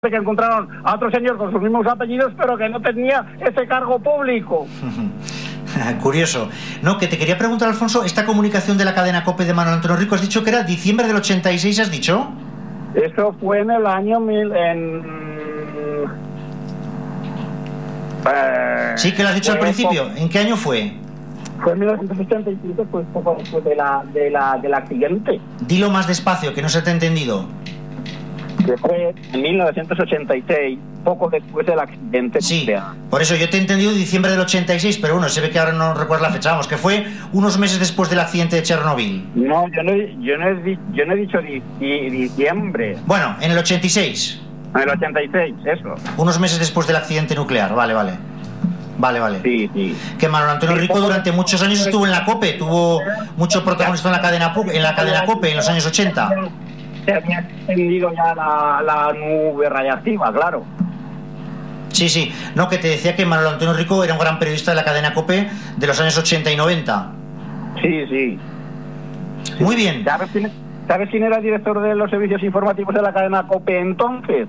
que encontraron a otro señor con sus mismos apellidos, pero que no tenía ese cargo público. Curioso. No, que te quería preguntar, Alfonso, esta comunicación de la cadena COPE de Manuel Antonio Rico, has dicho que era diciembre del 86, ¿has dicho? Eso fue en el año sí, que lo has dicho al principio. ¿En qué año fue? Fue en 1987, pues poco después del accidente. Dilo más despacio, que no se te ha entendido. Que fue en 1986, poco después del accidente. Sí, por eso yo te he entendido diciembre del 86, pero bueno, se ve que ahora no recuerdas la fecha, vamos, que fue unos meses después del accidente de Chernobyl. No, yo no he dicho diciembre. Bueno, en el 86. En el 86, eso. Unos meses después del accidente nuclear, vale. Vale. Sí. Que Manuel Antonio Rico durante muchos años estuvo en la COPE, tuvo mucho protagonismo en la cadena COPE en los años 80. Se había extendido ya la nube radiactiva, claro. Sí. No, que te decía que Manuel Antonio Rico era un gran periodista de la cadena COPE de los años 80 y 90. Sí. Muy bien. ¿Sabes quién era el director de los servicios informativos de la cadena COPE entonces?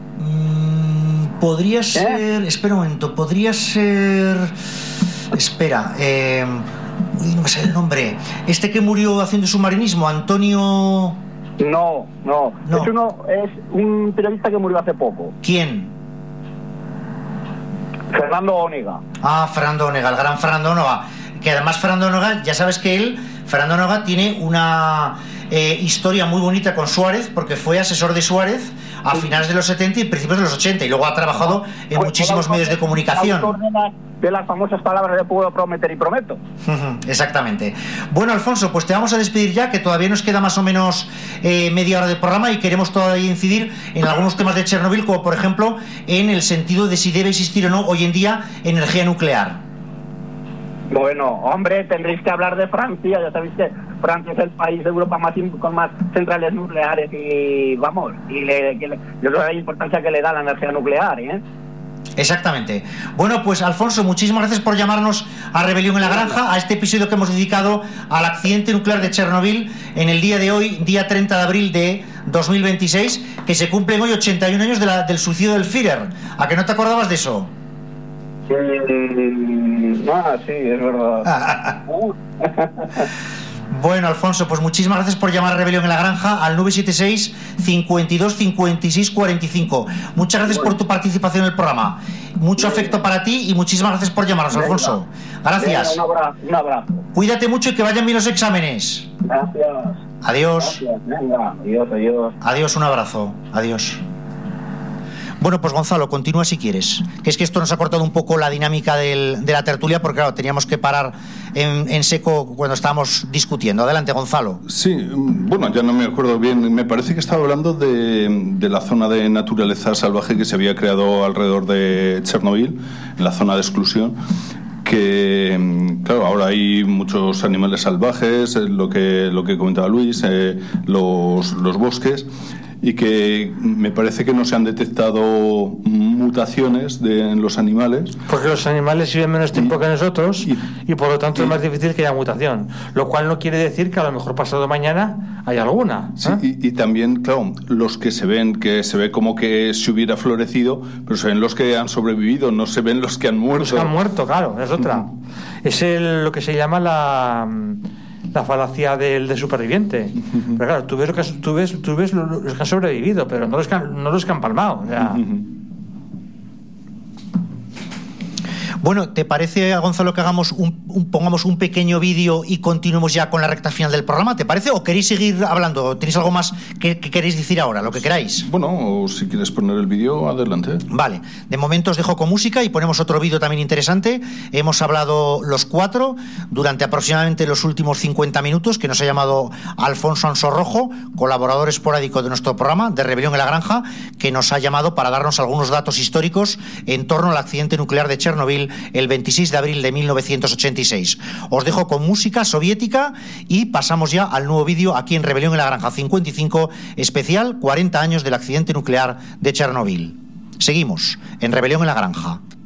Podría ser... Espera un momento, podría ser... Espera, no me sé el nombre. Este que murió haciendo submarinismo, Antonio... No. Es un periodista que murió hace poco. ¿Quién? Fernando Onega. Fernando Onega, el gran Fernando Onega. Que además Fernando Onega, ya sabes que Fernando Onega tiene una historia muy bonita con Suárez, porque fue asesor de Suárez a finales de los 70 y principios de los 80, y luego ha trabajado en muchísimos medios de comunicación. De las famosas palabras de puedo prometer y prometo. Exactamente. Bueno, Alfonso, pues te vamos a despedir ya, que todavía nos queda más o menos media hora de programa y queremos todavía incidir en algunos temas de Chernobyl, como por ejemplo en el sentido de si debe existir o no hoy en día energía nuclear. Bueno, hombre, tendréis que hablar de Francia. Ya sabéis que Francia es el país de Europa con más centrales nucleares y vamos, yo creo la importancia que le da la energía nuclear, ¿eh? Exactamente. Bueno, pues Alfonso, muchísimas gracias por llamarnos a Rebelión en la Granja, a este episodio que hemos dedicado al accidente nuclear de Chernobyl en el día de hoy, día 30 de abril de 2026, que se cumplen hoy 81 años del suicidio del Führer. ¿A que no te acordabas de eso? Sí, es verdad. Bueno, Alfonso, pues muchísimas gracias por llamar a Rebelión en la Granja al 976 52 56 45. Muchas gracias por tu participación en el programa. Mucho afecto para ti y muchísimas gracias por llamarnos, Alfonso. Gracias. Un abrazo. Cuídate mucho y que vayan bien los exámenes. Gracias. Adiós. Gracias. Venga, adiós. Adiós, un abrazo. Adiós. Bueno, pues Gonzalo, continúa si quieres. Que es que esto nos ha cortado un poco la dinámica de la tertulia, porque claro, teníamos que parar en seco cuando estábamos discutiendo. Adelante, Gonzalo. Sí, bueno, ya no me acuerdo bien. Me parece que estaba hablando de la zona de naturaleza salvaje que se había creado alrededor de Chernobyl, en la zona de exclusión. Que, claro, ahora hay muchos animales salvajes, lo que comentaba Luis, los bosques, y que me parece que no se han detectado mutaciones en los animales. Porque los animales viven menos tiempo que nosotros y por lo tanto es más difícil que haya mutación. Lo cual no quiere decir que a lo mejor pasado mañana hay alguna. Sí, y también, claro, los que se ve como que se hubiera florecido, pero se ven los que han sobrevivido, no se ven los que han muerto. Los que han muerto, claro, es otra. Es lo que se llama la falacia del superviviente. Pero claro, tú ves los que han sobrevivido, pero no los que han palmado. O sea. Bueno, ¿te parece, Gonzalo, que hagamos pongamos un pequeño vídeo y continuemos ya con la recta final del programa? ¿Te parece? ¿O queréis seguir hablando? ¿Tenéis algo más que queréis decir ahora? Lo que queráis. Bueno, si quieres poner el vídeo, adelante. Vale. De momento os dejo con música y ponemos otro vídeo también interesante. Hemos hablado los cuatro durante aproximadamente los últimos 50 minutos, que nos ha llamado Alfonso Ansorrojo, colaborador esporádico de nuestro programa de Rebelión en la Granja, que nos ha llamado para darnos algunos datos históricos en torno al accidente nuclear de Chernobyl el 26 de abril de 1986. Os dejo con música soviética y pasamos ya al nuevo vídeo aquí en Rebelión en la Granja 55, especial 40 años del accidente nuclear de Chernobyl. Seguimos en Rebelión en la Granja.